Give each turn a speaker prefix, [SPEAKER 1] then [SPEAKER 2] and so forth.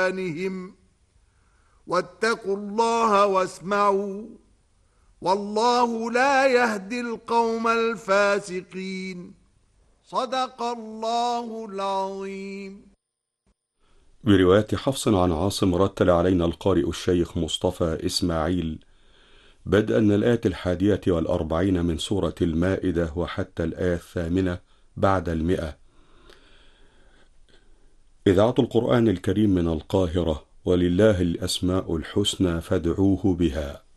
[SPEAKER 1] طغيانهم واتقوا الله واسمعوا والله لا يهدي القوم الفاسقين. صدق الله العظيم.
[SPEAKER 2] برواية حفص عن عاصم رتل علينا القارئ الشيخ مصطفى إسماعيل بدءا من الآية 41 من سورة المائدة وحتى الآية 8 بعد 100. إذاعة القرآن الكريم من القاهرة، ولله الأسماء الحسنى فادعوه بها.